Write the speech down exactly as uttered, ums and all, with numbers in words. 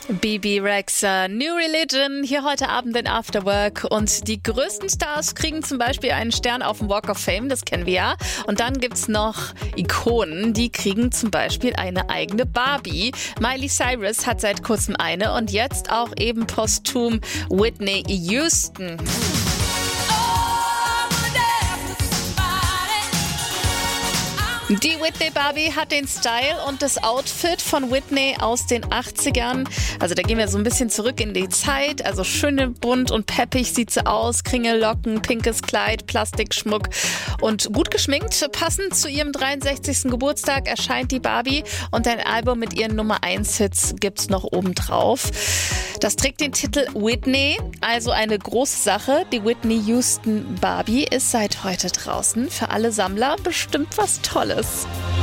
Bebe Rexha, New Religion, hier heute Abend in Afterwork. Und die größten Stars kriegen zum Beispiel einen Stern auf dem Walk of Fame, das kennen wir ja. Und dann gibt's noch Ikonen, die kriegen zum Beispiel eine eigene Barbie. Miley Cyrus hat seit kurzem eine und jetzt auch eben posthum Whitney Houston. Die Whitney Barbie hat den Style und das Outfit von Whitney aus den achtzigern. Also da gehen wir so ein bisschen zurück in die Zeit. Also schön bunt und peppig sieht sie aus. Kringellocken, pinkes Kleid, Plastikschmuck und gut geschminkt. Passend zu ihrem dreiundsechzigsten Geburtstag erscheint die Barbie und ein Album mit ihren Nummer eins Hits gibt's noch obendrauf. Das trägt den Titel Whitney, also eine große Sache. Die Whitney Houston Barbie ist seit heute draußen. Für alle Sammler bestimmt was Tolles.